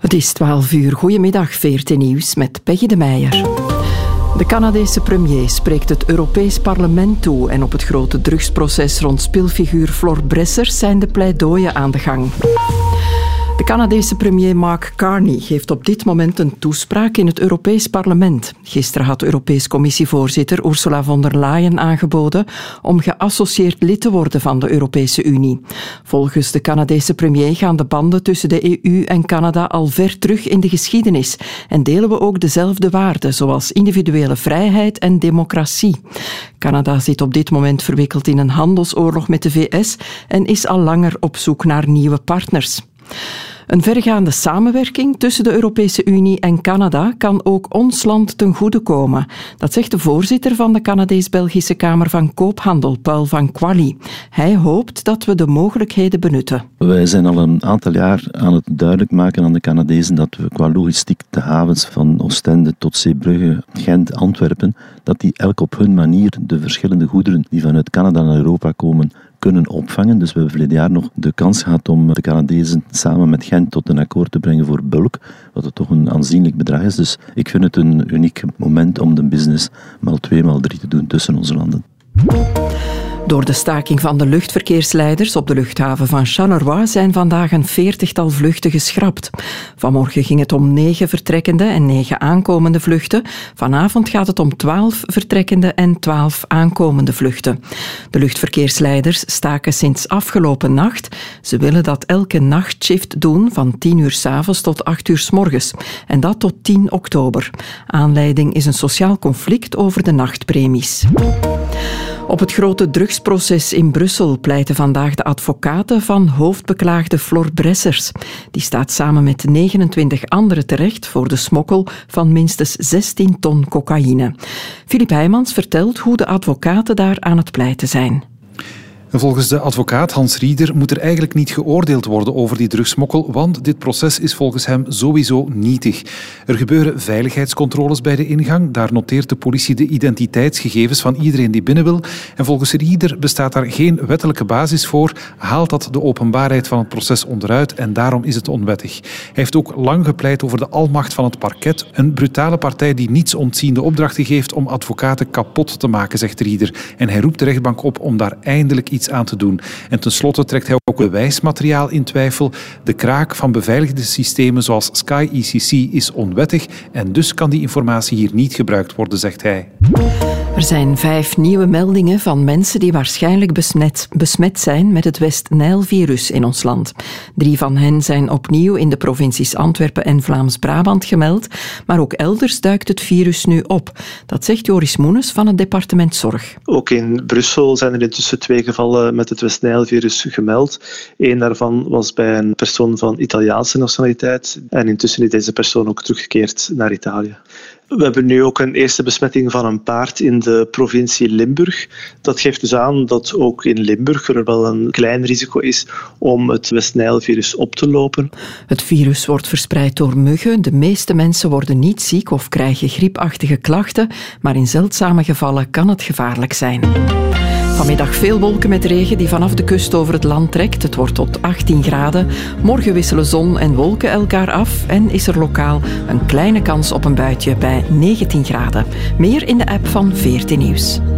Het is 12 uur. Goedemiddag, VRT Nieuws met Peggy de Meijer. De Canadese premier spreekt het Europees Parlement toe en op het grote drugsproces rond speelfiguur Flor Bressers zijn de pleidooien aan de gang. De Canadese premier Mark Carney geeft op dit moment een toespraak in het Europees Parlement. Gisteren had Europees Commissievoorzitter Ursula von der Leyen aangeboden om geassocieerd lid te worden van de Europese Unie. Volgens de Canadese premier gaan de banden tussen de EU en Canada al ver terug in de geschiedenis en delen we ook dezelfde waarden, zoals individuele vrijheid en democratie. Canada zit op dit moment verwikkeld in een handelsoorlog met de VS en is al langer op zoek naar nieuwe partners. Een verregaande samenwerking tussen de Europese Unie en Canada kan ook ons land ten goede komen. Dat zegt de voorzitter van de Canadees-Belgische Kamer van Koophandel, Paul van Quali. Hij hoopt dat we de mogelijkheden benutten. Wij zijn al een aantal jaar aan het duidelijk maken aan de Canadezen dat we qua logistiek de havens van Oostende tot Zeebrugge, Gent, Antwerpen, dat die elk op hun manier de verschillende goederen die vanuit Canada naar Europa komen kunnen opvangen. Dus we hebben verleden jaar nog de kans gehad om de Canadezen samen met Gent tot een akkoord te brengen voor bulk, wat het toch een aanzienlijk bedrag is. Dus ik vind het een uniek moment om de business maal 2, maal 3 te doen tussen onze landen. Door de staking van de luchtverkeersleiders op de luchthaven van Charleroi zijn vandaag een 40-tal vluchten geschrapt. Vanmorgen ging het om 9 vertrekkende en 9 aankomende vluchten. Vanavond gaat het om 12 vertrekkende en 12 aankomende vluchten. De luchtverkeersleiders staken sinds afgelopen nacht. Ze willen dat elke nachtshift doen van 10 uur 's avonds tot 8 uur 's morgens. En dat tot 10 oktober. Aanleiding is een sociaal conflict over de nachtpremies. Op het grote drugsproces in Brussel pleiten vandaag de advocaten van hoofdbeklaagde Flor Bressers. Die staat samen met 29 anderen terecht voor de smokkel van minstens 16 ton cocaïne. Filip Heijmans vertelt hoe de advocaten daar aan het pleiten zijn. Volgens de advocaat Hans Rieder moet er eigenlijk niet geoordeeld worden over die drugsmokkel, want dit proces is volgens hem sowieso nietig. Er gebeuren veiligheidscontroles bij de ingang. Daar noteert de politie de identiteitsgegevens van iedereen die binnen wil. En volgens Rieder bestaat daar geen wettelijke basis voor, haalt dat de openbaarheid van het proces onderuit en daarom is het onwettig. Hij heeft ook lang gepleit over de almacht van het parket, een brutale partij die niets ontziende opdrachten geeft om advocaten kapot te maken, zegt Rieder. En hij roept de rechtbank op om daar eindelijk iets aan te doen. En tenslotte trekt hij ook bewijsmateriaal in twijfel. De kraak van beveiligde systemen zoals Sky ECC is onwettig en dus kan die informatie hier niet gebruikt worden, zegt hij. Er zijn 5 nieuwe meldingen van mensen die waarschijnlijk besmet zijn met het West-Nijl-virus in ons land. 3 van hen zijn opnieuw in de provincies Antwerpen en Vlaams-Brabant gemeld, maar ook elders duikt het virus nu op. Dat zegt Joris Moenes van het departement Zorg. Ook in Brussel zijn er intussen 2 gevallen met het West-Nijl-virus gemeld. 1 daarvan was bij een persoon van Italiaanse nationaliteit en intussen is deze persoon ook teruggekeerd naar Italië. We hebben nu ook een eerste besmetting van een paard in de provincie Limburg. Dat geeft dus aan dat ook in Limburg er wel een klein risico is om het West-Nijl-virus op te lopen. Het virus wordt verspreid door muggen. De meeste mensen worden niet ziek of krijgen griepachtige klachten, maar in zeldzame gevallen kan het gevaarlijk zijn. Vanmiddag veel wolken met regen die vanaf de kust over het land trekt. Het wordt tot 18 graden. Morgen wisselen zon en wolken elkaar af en is er lokaal een kleine kans op een buitje bij 19 graden. Meer in de app van VRT Nieuws.